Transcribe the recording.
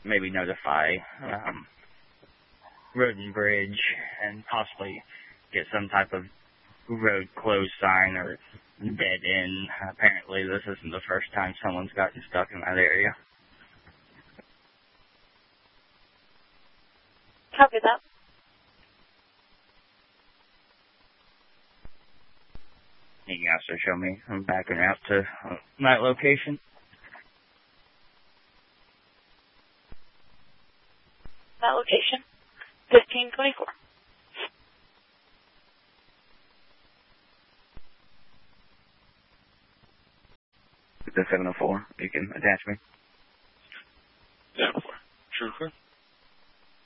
maybe notify Road and Bridge and possibly get some type of road closed sign or dead end. Apparently this isn't the first time someone's gotten stuck in that area. Copy that. You can also show me I'm backing out to that location. That location, 1524. The 704, you can attach me. 704. True, clear.